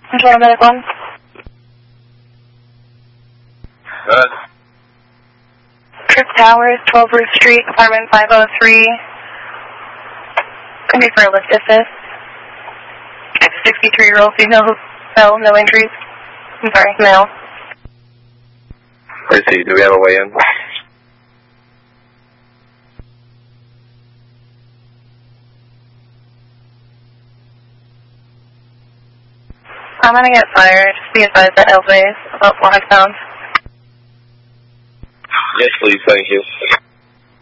Control Medic 1. Good. Trip Towers, 12 Roof Street, apartment 503. Going to be for a lift assist. I have a 63-year-old female who fell, no injuries. I'm sorry, male. I see. Do we have a way in? I'm going to get fired. Just be advised that Elway is about 4 pounds. Yes, please. Thank you.